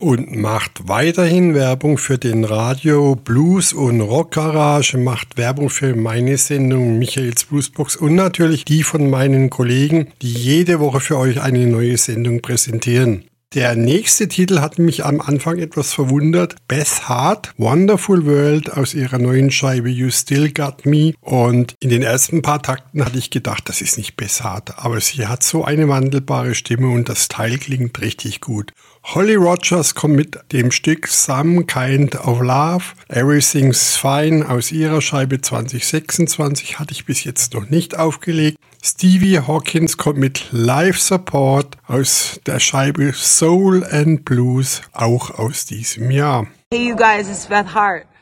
und macht weiterhin Werbung für den Radio Blues und Rock Garage, macht Werbung für meine Sendung Michaels Bluesbox und natürlich die von meinen Kollegen, die jede Woche für euch eine neue Sendung präsentieren. Der nächste Titel hat mich am Anfang etwas verwundert. Beth Hart, Wonderful World aus ihrer neuen Scheibe You Still Got Me. Und in den ersten paar Takten hatte ich gedacht, das ist nicht Beth Hart. Aber sie hat so eine wandelbare Stimme und das Teil klingt richtig gut. Holly Rogers kommt mit dem Stück Some Kind of Love. Everything's Fine aus ihrer Scheibe 2026 hatte ich bis jetzt noch nicht aufgelegt. Stevie Hawkins kommt mit Live Support aus der Scheibe Soul and Blues, auch aus diesem Jahr. Hey you guys, it's Beth Hart.